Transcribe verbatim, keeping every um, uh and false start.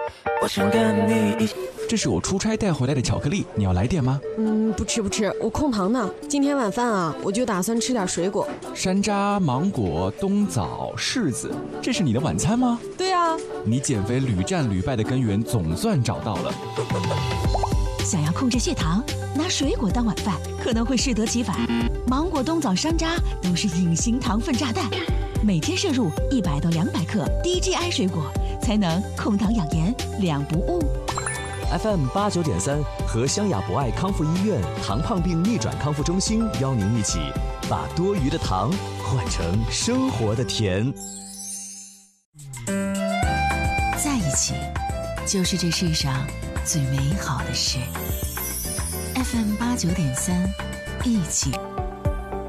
我想跟你一起。 这是我出差带回来的巧克力，你要来点吗？ 嗯，不吃不吃，我控糖呢。今天晚饭啊，我就打算吃点水果。 山楂、芒果、冬枣、柿子，这是你的晚餐吗？ 对啊。 你减肥屡战屡败的根源总算找到了。 想要控制血糖，拿水果当晚饭可能会适得其反。芒果、冬枣、山楂都是隐形糖分炸弹，每天摄入一百到两百克 D G I 水果，才能控糖养颜，两不误。 F M 八九点三和湘雅博爱康复医院糖胖病逆转康复中心邀您一起，把多余的糖换成生活的甜。 在一起，就是这世上最美好的事。F M 八九点三，一起。